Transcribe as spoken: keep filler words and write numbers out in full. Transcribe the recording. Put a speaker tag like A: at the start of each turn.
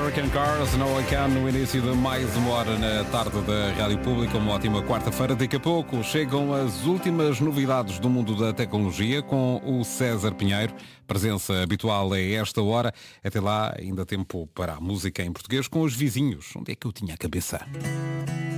A: American Cars, No I Can, no início de mais uma hora na tarde da Rádio Pública, uma ótima quarta-feira. Daqui a pouco chegam as últimas novidades do mundo da tecnologia com o César Pinheiro, presença habitual a esta hora. Até lá, ainda tempo para a música em português com os vizinhos. Onde é que eu tinha a cabeça?